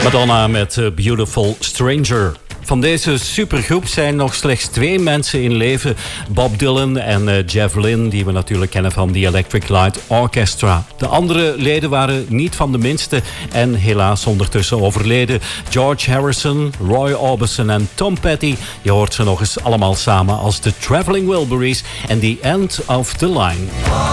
Madonna met Beautiful Stranger. Van deze supergroep zijn nog slechts 2 mensen in leven. Bob Dylan en Jeff Lynne, die we natuurlijk kennen van The Electric Light Orchestra. De andere leden waren niet van de minste en helaas ondertussen overleden. George Harrison, Roy Orbison en Tom Petty. Je hoort ze nog eens allemaal samen als The Traveling Wilburys en The End of the Line.